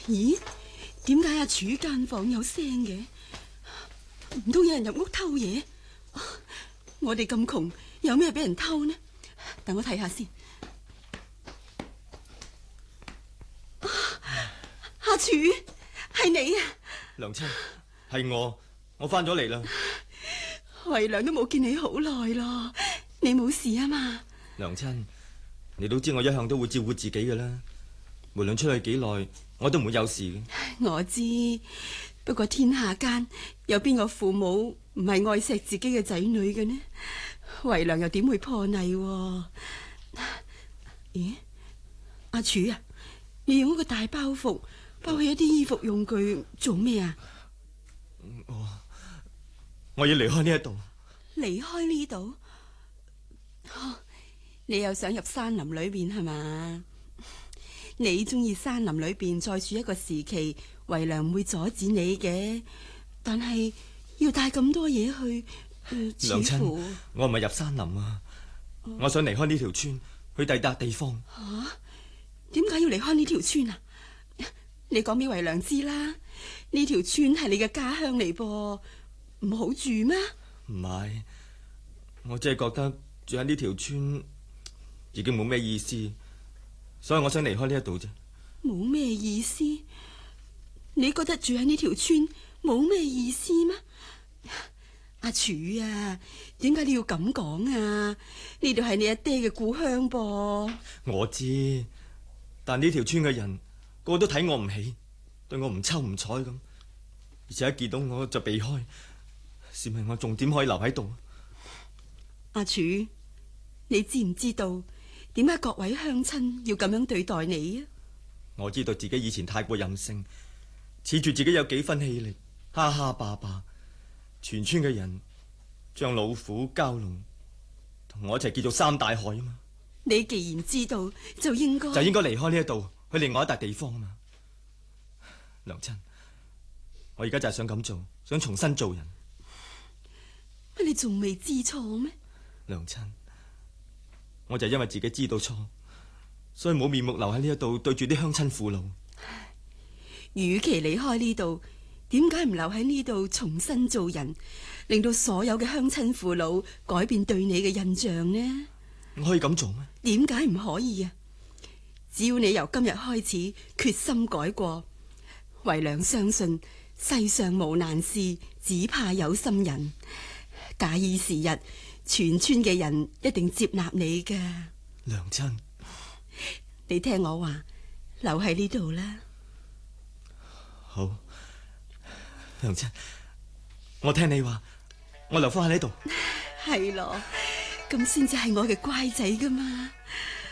咦？點解阿柱間房有聲嘅？唔通有人入屋偷嘢？我哋咁窮，有咩俾人偷呢？等我睇下先。阿柱，係你啊！ 娘親，係我翻咗嚟啦。 慧良都冇見你好耐咯，你冇事啊嘛？ 娘親，你都知我一向都會照顧自己嘅啦，無論出去幾耐，我都唔會有事嘅。 我知，不過天下間有邊個父母唔係愛錫自己嘅仔女嘅呢？慧良又點會破例？咦，阿柱啊，你用一個大包袱包起一啲衣服用具做咩啊？ 我要離開呢一度。 離開呢度？你又想入山林裏邊係嘛？你中意山林裏邊再住一個時期，慧良唔會阻止你嘅。但係要帶咁多嘢去， 娘親，我唔係入山林啊，我想離開呢條村，去第二笪地方。 點解要離開呢條村啊？你講俾慧良知啦，呢條村係你嘅家鄉嚟噃，唔好住咩？ 唔係，我只係覺得住喺呢條村已經冇咩意思，所以我想離開呢一度啫。 冇咩意思？你覺得住喺呢條村冇咩意思咩？阿柱啊，點解你要咁講啊？呢度係你阿爹嘅故鄉噃。 我知，但呢條村嘅人個個都睇我唔起，對我唔瞅唔睬咁，而且一見到我就避開。試問我仲點可以留喺度？ 阿柱，你知唔知道點解各位鄉親要咁樣對待你啊？ 我知道自己以前太過任性，恃住自己有幾分氣力，哈哈霸霸，全村嘅人將老虎、蛟龍同我一齊叫做三大害啊嘛。 你既然知道，就應該離開呢一度，去另外一笪地方啊嘛。娘親，我而家就係想咁做，想重新做人。 乜你仲未知錯咩？ 娘親，我就因為自己知道錯，所以冇面目留喺呢一度對住啲鄉親父老。 與其離開呢度，點解唔留喺呢度重新做人，令到所有嘅鄉親父老改變對你嘅印象呢？ 我可以咁做咩？ 點解唔可以啊？只要你由今日開始決心改過，慧良相信世上無難事，只怕有心人。假以時日，全村嘅人一定接納你噶。 娘親， 你聽我話，留喺呢度啦。 好，娘親，我聽你話，我留翻喺呢度。 係咯，咁先至係我嘅乖仔噶嘛。